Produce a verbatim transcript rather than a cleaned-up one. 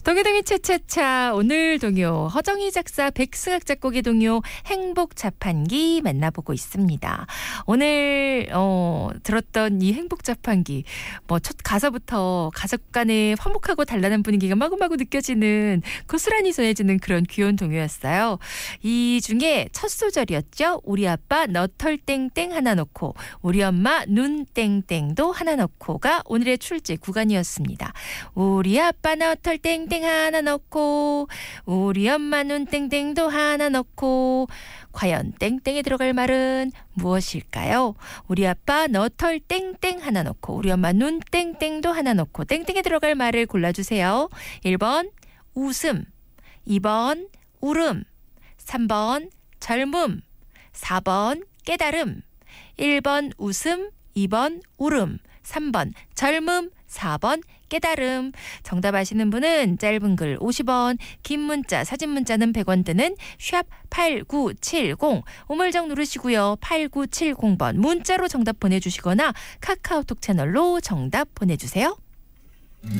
동요동요 차차차 오늘 동요 허정희 작사 백승학 작곡의 동요 행복 자판기 만나보고 있습니다. 오늘 어, 들었던 이 행복 자판기 뭐 첫 가사부터 가족 간의 화목하고 단란한 분위기가 마구마구 느껴지는 고스란히 전해지는 그런 귀여운 동요였어요. 이 중에 첫 소절이었죠. 우리 아빠 너털 땡땡 하나 넣고 우리 엄마 눈 땡땡도 하나 넣고가 오늘의 출제 구간이었습니다. 우리 아빠 너털 땡땡 하나 넣고 우리 엄마 눈 땡땡도 하나 넣고 과연 땡땡에 들어갈 말은 무엇일까요? 우리 아빠 너털 땡땡 하나 넣고 우리 엄마 눈 땡땡도 하나 넣고 땡땡에 들어갈 말을 골라주세요. 일 번 웃음, 이 번 울음, 삼 번 젊음, 사 번 깨달음. 일 번 웃음, 이 번 울음, 삼 번 젊음, 사 번 깨달음. 정답 아시는 분은 짧은 글 오십 원, 긴 문자, 사진 문자는 백 원 드는 샵 팔구칠공 우물정 누르시고요. 팔구칠공 번 문자로 정답 보내주시거나 카카오톡 채널로 정답 보내주세요.